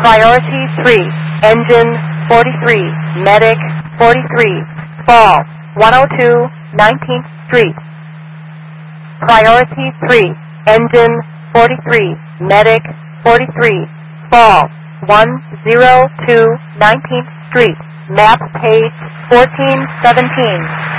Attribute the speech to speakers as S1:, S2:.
S1: Priority 3, Engine 43, Medic 43, Fall 102, 19th Street. Priority 3, Engine 43, Medic 43, Fall 102, 19th Street. Map page 1417.